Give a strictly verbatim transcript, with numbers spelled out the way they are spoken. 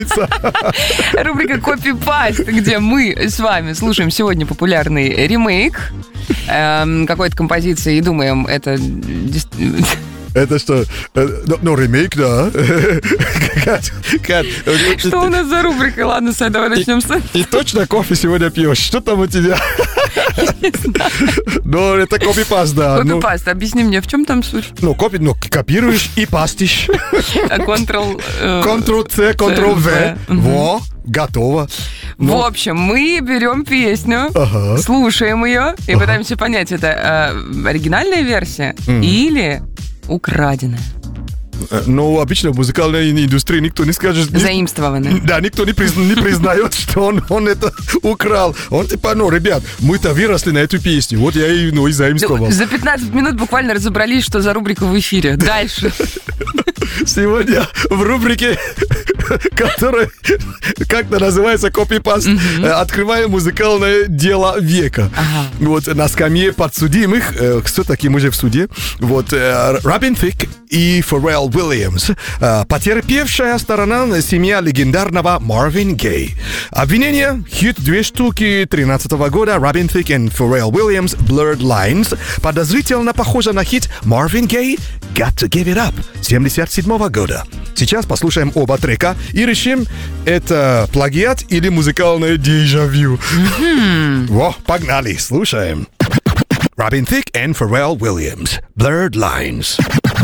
Рубрика «Копипаст», где мы с вами слушаем сегодня популярный ремейк эм, какой-то композиции и думаем, это... Это что? Ну, ну ремейк, да. Что у нас за рубрика? Ладно, Сай, давай начнем с... И точно кофе сегодня пьешь? Что там у тебя? Ну, это копипаст, да. Копипаст, объясни мне, в чем там суть? Ну, копи, ну, копируешь и пастишь. Ctrl... Ctrl-C, Ctrl-V. Во, готово. В общем, мы берем песню, слушаем ее и пытаемся понять, это оригинальная версия или... украденная. Ну, обычно в музыкальной индустрии никто не скажет... Заимствованная. Да, никто не, призна, не признает, что он, он это украл. Он типа, ну, ребят, мы-то выросли на эту песню. Вот я и, ну, и заимствовал. За пятнадцать минут буквально разобрались, что за рубрика в эфире. Дальше. Сегодня в рубрике, которая как-то называется «Копипаст», mm-hmm. открываем музыкальное дело века. Ага. Вот на скамье подсудимых, кто такие мы же в суде, вот Робин Тик и Фаррелл Уильямс, потерпевшая сторона семья легендарного Марвин Гей. Обвинение: хит две штуки тринадцатого года Робин Тик и Фаррелл Уильямс Blurred Lines подозрительно похожа на хит Marvin Gaye Got to Give It Up семьдесят седьмого года. Сейчас послушаем оба трека и решим, это плагиат или музыкальное дежавю. Mm-hmm. Во, погнали, слушаем. Робин Тик и Фаррелл Уильямс Blurred Lines.